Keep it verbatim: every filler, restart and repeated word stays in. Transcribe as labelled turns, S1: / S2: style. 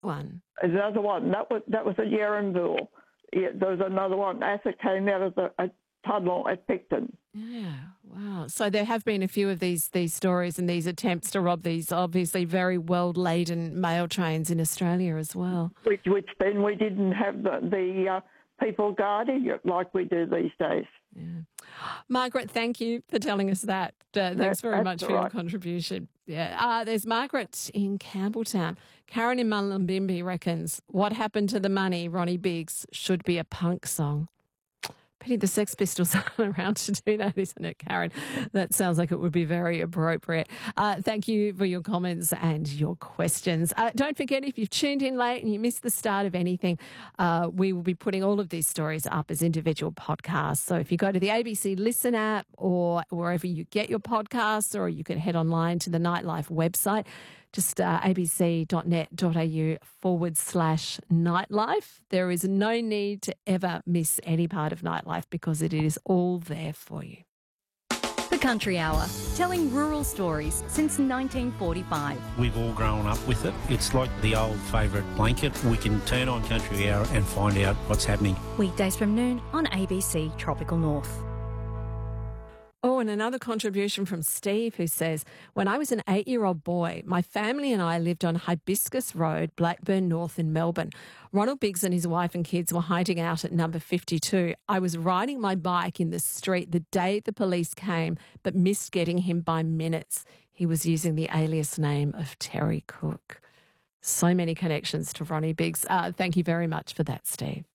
S1: one?
S2: Another one. That was that was at Yarranville. Yeah, there was another one. Acid came out of the, a tunnel at Picton.
S1: Yeah, wow. So there have been a few of these these stories and these attempts to rob these obviously very well-laden mail trains in Australia as well.
S2: Which, which then we didn't have the, the uh, people guarding it like we do these days.
S1: Yeah. Margaret, thank you for telling us that. Uh, thanks very
S2: That's
S1: much for
S2: right.
S1: your contribution. Yeah, uh, there's Margaret in Campbelltown. Karen in Mullumbimby reckons, what happened to the money, Ronnie Biggs, should be a punk song. Pity the Sex Pistols aren't around to do that, isn't it, Karen? That sounds like it would be very appropriate. Uh, thank you for your comments and your questions. Uh, don't forget, if you've tuned in late and you missed the start of anything, uh, we will be putting all of these stories up as individual podcasts. So if you go to the A B C Listen app or wherever you get your podcasts, or you can head online to the Nightlife website, just uh, abc.net.au forward slash nightlife. There is no need to ever miss any part of Nightlife because it is all there for you.
S3: The Country Hour, telling rural stories since nineteen forty-five.
S4: We've all grown up with it. It's like the old favourite blanket. We can turn on Country Hour and find out what's happening.
S3: Weekdays from noon on A B C Tropical North.
S1: Oh, and another contribution from Steve, who says, when I was an eight-year-old boy, my family and I lived on Hibiscus Road, Blackburn North in Melbourne. Ronald Biggs and his wife and kids were hiding out at number fifty-two. I was riding my bike in the street the day the police came, but missed getting him by minutes. He was using the alias name of Terry Cook. So many connections to Ronnie Biggs. Uh, thank you very much for that, Steve.